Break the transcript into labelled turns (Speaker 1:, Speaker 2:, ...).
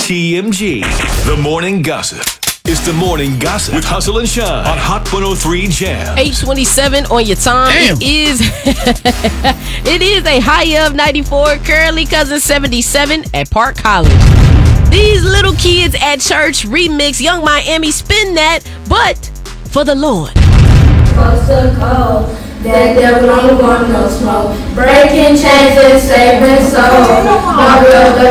Speaker 1: TMG, the morning gossip. It's the morning gossip with Hustle and Shine on Hot 103 Jam.
Speaker 2: 8:27 on your time.
Speaker 3: Damn.
Speaker 2: It is a high of 94, currently cousin 77 at Park College. These little kids at church remix Young Miami Spin That, but for the Lord.
Speaker 4: Close to cold, that devil don't want no smoke. Breaking chains and saving souls. My real